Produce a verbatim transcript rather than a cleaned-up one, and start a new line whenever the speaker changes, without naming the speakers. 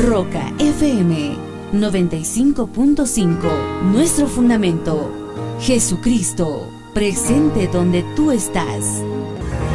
Roca F M noventa y cinco punto cinco. Nuestro fundamento, Jesucristo, presente donde tú estás.